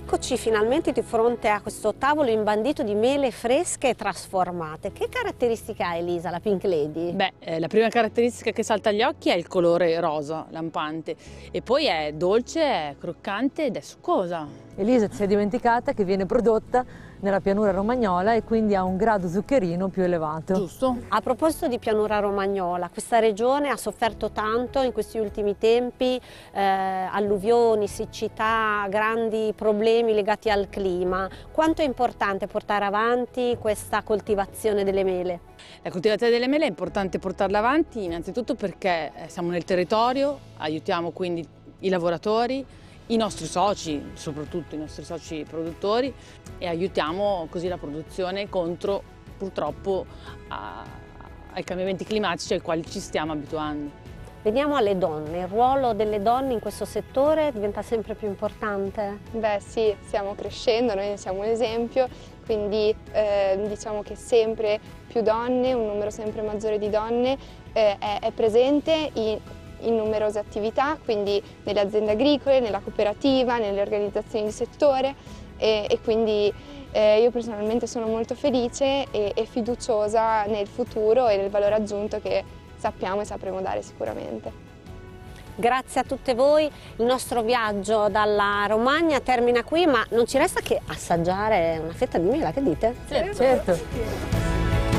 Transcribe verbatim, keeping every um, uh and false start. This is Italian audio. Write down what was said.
Eccoci finalmente di fronte a questo tavolo imbandito di mele fresche e trasformate. Che caratteristica ha, Elisa, la Pink Lady? Beh, eh, la prima caratteristica che salta agli occhi è il colore rosa, lampante, e poi è dolce, è croccante ed è succosa. Elisa si è dimenticata che viene prodotta nella pianura romagnola e quindi ha un grado zuccherino più elevato. Giusto? A proposito di pianura romagnola, questa regione ha sofferto tanto in questi ultimi tempi, eh, alluvioni, siccità, grandi problemi legati al clima. Quanto è importante portare avanti questa coltivazione delle mele? La coltivazione delle mele è importante portarla avanti innanzitutto perché siamo nel territorio, aiutiamo quindi i lavoratori, i nostri soci, soprattutto i nostri soci produttori, e aiutiamo così la produzione contro purtroppo a, ai cambiamenti climatici ai quali ci stiamo abituando. Veniamo alle donne, il ruolo delle donne in questo settore diventa sempre più importante? Beh sì, stiamo crescendo, noi ne siamo un esempio, quindi eh, diciamo che sempre più donne, un numero sempre maggiore di donne eh, è, è presente in in numerose attività, quindi nelle aziende agricole, nella cooperativa, nelle organizzazioni di settore e, e quindi eh, io personalmente sono molto felice e, e fiduciosa nel futuro e nel valore aggiunto che sappiamo e sapremo dare sicuramente. Grazie a tutte voi, il nostro viaggio dalla Romagna termina qui, ma non ci resta che assaggiare una fetta di mela, che dite? Sì, certo.